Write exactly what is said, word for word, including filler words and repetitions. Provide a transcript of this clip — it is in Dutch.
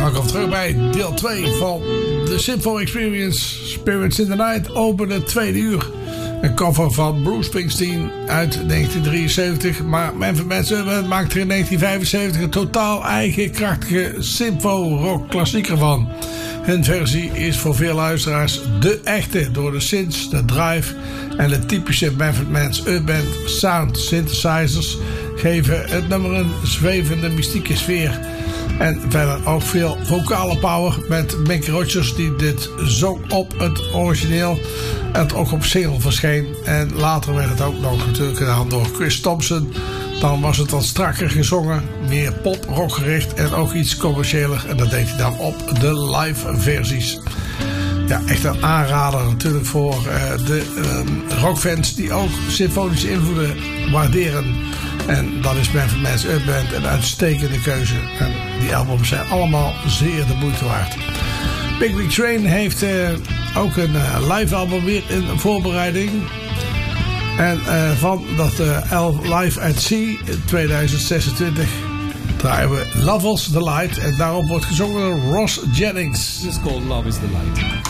Welkom terug bij deel twee van de Symphony Experience. Spirits in the Night opende het tweede uur. Een cover van Bruce Springsteen uit negentien drieënzeventig. Maar Manfred Mann's Urban maakte er in negentien vijfenzeventig een totaal eigen krachtige symfo-rock klassieker van. Hun versie is voor veel luisteraars de echte door de synths, de drive en de typische Manfred Mann's Urban sound. Synthesizers geven het nummer een zwevende mystieke sfeer. En verder ook veel vocale power met Mick Rodgers die dit zong op het origineel. En het ook op single verscheen. En later werd het ook nog natuurlijk gedaan door Chris Thompson. Dan was het wat strakker gezongen, meer pop-rock gericht en ook iets commerciëler. En dat deed hij dan op de live versies. Ja, echt een aanrader natuurlijk voor uh, de uh, rockfans die ook symfonische invloeden waarderen. En dat is Manfred Mann's Urban een uitstekende keuze. En die albums zijn allemaal zeer de moeite waard. Big Big Train heeft uh, ook een uh, live album weer in voorbereiding. En uh, van dat uh, Live at Sea tweeduizend zesentwintig draaien we Love Is the Light. En daarop wordt gezongen door Ross Jennings. This is called Love Is the Light.